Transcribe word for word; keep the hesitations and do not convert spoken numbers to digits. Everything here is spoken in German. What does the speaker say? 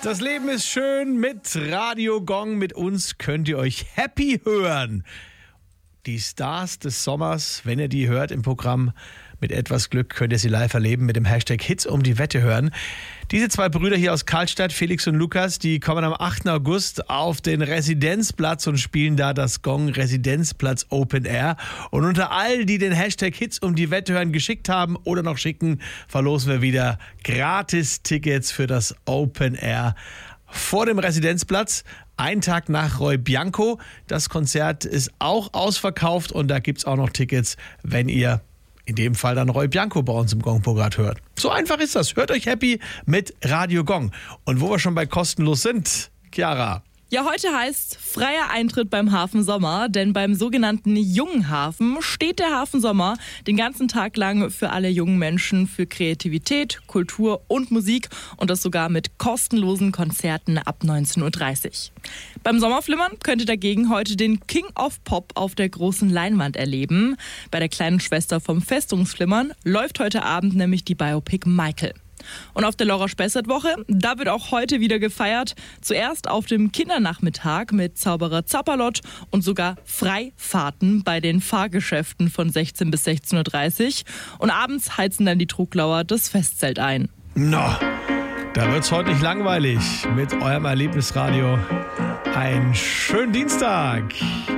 Das Leben ist schön mit Radio Gong. Mit uns könnt ihr euch happy hören. Die Stars des Sommers, wenn ihr die hört im Programm, mit etwas Glück könnt ihr sie live erleben mit dem Hashtag Hits um die Wette hören. Diese zwei Brüder hier aus Karlstadt, Felix und Lukas, die kommen am achten August auf den Residenzplatz und spielen da das Gong Residenzplatz Open Air. Und unter all, die den Hashtag Hits um die Wette hören geschickt haben oder noch schicken, verlosen wir wieder Gratis-Tickets für das Open Air vor dem Residenzplatz. Ein Tag nach Roy Bianco. Das Konzert ist auch ausverkauft und da gibt es auch noch Tickets, wenn ihr in dem Fall dann Roy Bianco bei uns im Gong-Programm hört. So einfach ist das. Hört euch happy mit Radio Gong. Und wo wir schon bei kostenlos sind, Chiara. Ja, heute heißt freier Eintritt beim Hafen Sommer, denn beim sogenannten Jungen Hafen steht der Hafen Sommer den ganzen Tag lang für alle jungen Menschen für Kreativität, Kultur und Musik und das sogar mit kostenlosen Konzerten ab neunzehn Uhr dreißig. Beim Sommerflimmern könnt ihr dagegen heute den King of Pop auf der großen Leinwand erleben. Bei der kleinen Schwester vom Festungsflimmern läuft heute Abend nämlich die Biopic Michael. Und auf der Laura Spessert-Woche, da wird auch heute wieder gefeiert. Zuerst auf dem Kindernachmittag mit Zauberer Zapperlott und sogar Freifahrten bei den Fahrgeschäften von sechzehn bis sechzehn Uhr dreißig. Und abends heizen dann die Truglauer das Festzelt ein. No, da wird's heute nicht langweilig mit eurem Erlebnisradio. Einen schönen Dienstag.